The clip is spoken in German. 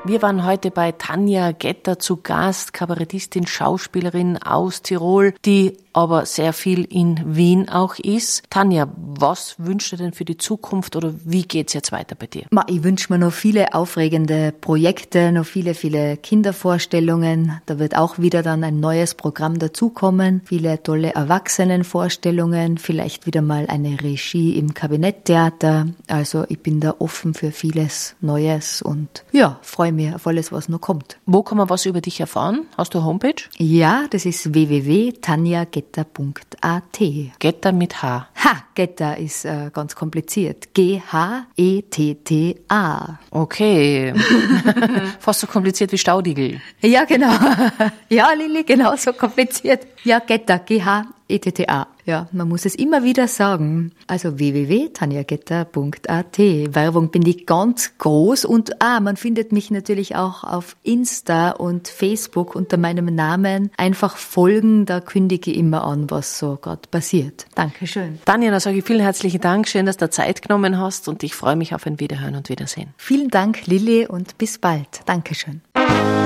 Wir waren heute bei Tanja Getter zu Gast, Kabarettistin, Schauspielerin aus Tirol, die aber sehr viel in Wien auch ist. Tanja, was wünschst du denn für die Zukunft oder wie geht's jetzt weiter bei dir? Ich wünsche mir noch viele aufregende Projekte, noch viele Kindervorstellungen. Da wird auch wieder dann ein neues Programm dazukommen. Viele tolle Erwachsenenvorstellungen, vielleicht wieder mal eine Regie im Kabinetttheater. Also ich bin da offen für vieles Neues und ja, freue mich auf alles, was noch kommt. Wo kann man was über dich erfahren? Hast du eine Homepage? Ja, das ist www.tanjagetter.at. Getter mit H. Getter ist ganz kompliziert. G-H-E-T-T-A. Okay. Fast so kompliziert wie Staudigl. Ja, genau. Ja, Lilli, genau so kompliziert. Ja, Getter, G-H-E-T-T-A. Ja, man muss es immer wieder sagen. Also www.tanjagetter.at. Werbung bin ich ganz groß und man findet mich natürlich auch auf Insta und Facebook unter meinem Namen. Einfach folgen, da kündige ich immer an, was so gerade passiert. Dankeschön. Tanja, da sage ich vielen herzlichen Dank. Schön, dass du Zeit genommen hast und ich freue mich auf ein Wiederhören und Wiedersehen. Vielen Dank, Lilli, und bis bald. Dankeschön.